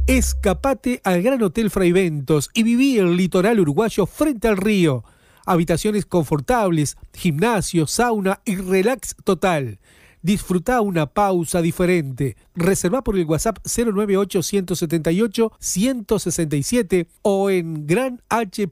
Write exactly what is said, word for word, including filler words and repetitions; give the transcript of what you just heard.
Escapate al Gran Hotel Fraiventos y viví el litoral uruguayo frente al río. Habitaciones confortables, gimnasio, sauna y relax total. Disfruta una pausa diferente. Reserva por el WhatsApp cero nueve ocho, uno siete ocho, uno seis siete o en gran h